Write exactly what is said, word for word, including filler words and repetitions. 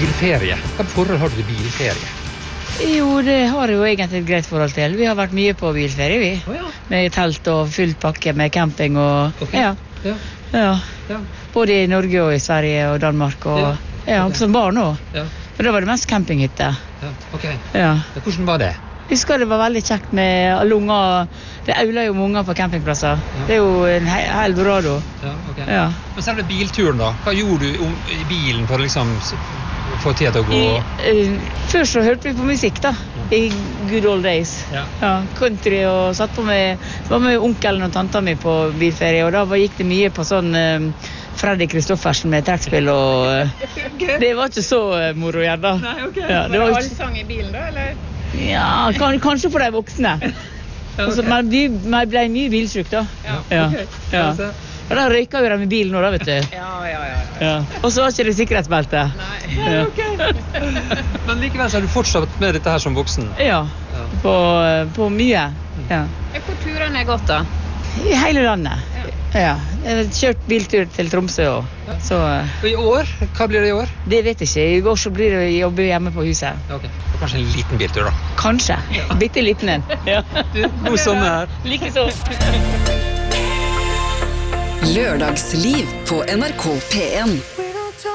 Bilferie. Hva forhold har du til bilferie? Jo, det har jeg jo egentlig et greit forhold til. Vi har vært mye på bilferie, vi. Oh, ja. Med telt og fullt pakke med camping og... Okay. Ja. Ja. Ja. Ja. Både i Norge og i Sverige og Danmark og... Ja. Ja, Okay. som barn også. Ja. For da var det mest campinghytte. Ja, ok. Ja. Hvordan var det? Jeg husker det var veldig kjekt med alle unger. Det auler jo med unger på campingplasser. Ja. Det er jo en he- Eldorado. Ja, ok. Ja. Men selve bilturen da, hva gjorde du om, i bilen for å liksom s- få tid til å gå? I, eh, før så hørte vi på musikk da, i good old days. Ja. Ja, country og satt på med, var med onkelen og tanta mi på bilferie, og da var, gikk det mye på sånn eh, Freddy Kristoffersen med trekkspill, og eh, det var ikke så eh, moro igjen da. Nei, ok. Ja, var det det var allsang i bilen da, eller? Ja, kan, kanskje for de voksne. Altså, man, ble, man ble mye bilsyk da. Ja, Ja. ok. Ja. Altså. Og da røyka jo de i bilen nå da, vet du. Ja, ja, ja. Ja. Og så var ikke det sikkerhetsbelte. Nei. Ja. Men likevel så har du fortsatt med dette her som voksen. Ja, Ja. på, på mye. Ja. Hvor turene er gått da? I hele landet. Ja. Jeg har kjørt biltur til Tromsø også. Så Og i år, hva blir det i år? det vet jeg ikke. I går så blir det å jobbe hjemme på huset. Ja, ok. Og kanskje en liten biltur da. Kanskje. Bitte liten en. Ja. Du, god sommer. Like så. Lørdagsliv på N R K P en.